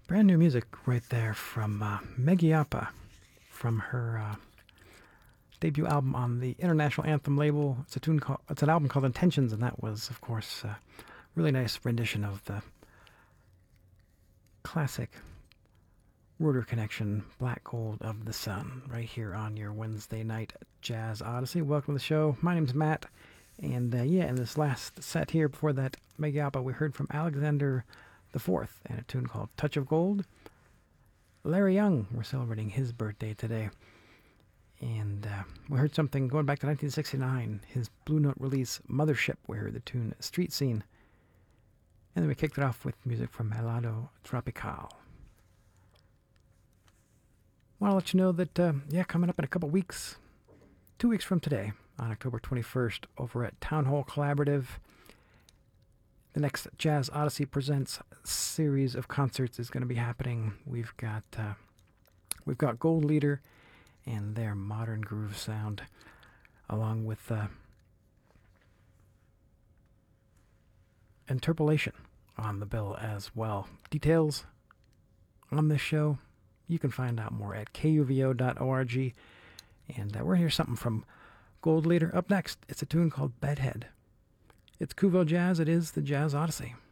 Brand new music right there from Meggy Appa from her debut album on the International Anthem label. It's an album called Intentions, and that was, of course, a really nice rendition of the classic Rotor Connection Black Gold of the Sun right here on your Wednesday night Jazz Odyssey. Welcome to the show. My name's Matt, and in this last set here before that Meggy Appa, we heard from Alexander the Fourth and a tune called Touch of Gold. Larry Young, we're celebrating his birthday today. And we heard something going back to 1969, his Blue Note release, Mothership. We heard the tune Street Scene. And then we kicked it off with music from Helado Tropical. I want to let you know that, coming up in a couple weeks, 2 weeks from today, on October 21st, over at Town Hall Collaborative, the next Jazz Odyssey Presents series of concerts is going to be happening. We've got Gold Leader and their modern groove sound, along with Interpolation on the bill as well. Details on this show, you can find out more at kuvo.org. And we're going to hear something from Gold Leader. Up next, it's a tune called Bedhead. It's Kuvo Jazz. It is the Jazz Odyssey.